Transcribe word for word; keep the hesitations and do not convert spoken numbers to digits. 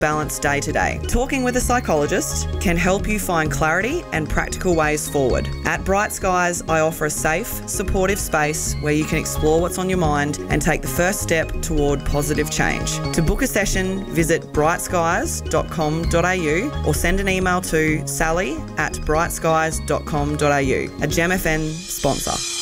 balance day to day. Talking with a psychologist can help you find clarity and practical ways forward. At Bright Skies, I offer a safe, supportive space where you can explore what's on your mind and take the first step toward positive change. To book a session, visit bright skies dot com dot a u or send an email to sally at bright skies dot com dot a u, a Gem F N sponsor.